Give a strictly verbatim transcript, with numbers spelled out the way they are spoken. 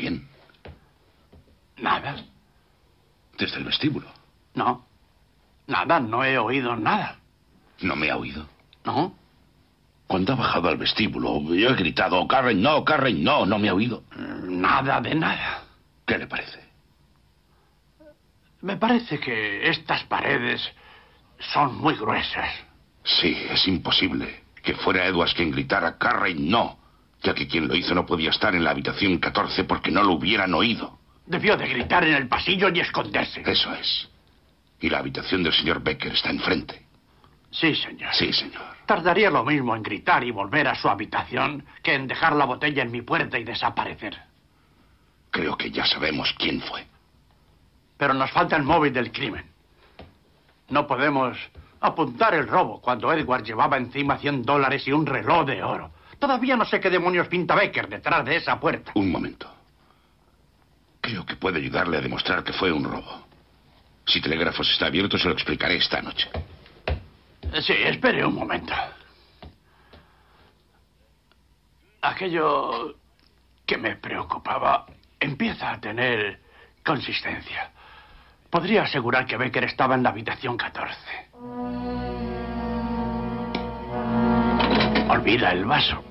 bien. Nada. Desde el vestíbulo. No. Nada, no he oído nada. ¿No me ha oído? No. Cuando ha bajado al vestíbulo, yo he gritado, Carren, no, Carren, no, no me ha oído. Nada de nada. ¿Qué le parece? Me parece que estas paredes son muy gruesas. Sí, es imposible que fuera Edwards quien gritara, Carren, no, ya que quien lo hizo no podía estar en la habitación catorce porque no lo hubieran oído. Debió de gritar en el pasillo y esconderse. Eso es. Y la habitación del señor Becker está enfrente. Sí, señor. Sí, señor. Tardaría lo mismo en gritar y volver a su habitación que en dejar la botella en mi puerta y desaparecer. Creo que ya sabemos quién fue. Pero nos falta el móvil del crimen. No podemos apuntar el robo cuando Edward llevaba encima cien dólares y un reloj de oro. Todavía no sé qué demonios pinta Becker detrás de esa puerta. Un momento. Creo que puede ayudarle a demostrar que fue un robo. Si Telégrafos está abierto, se lo explicaré esta noche. Sí, espere un momento. Aquello que me preocupaba empieza a tener consistencia. Podría asegurar que Becker estaba en la habitación catorce. Olvida el vaso.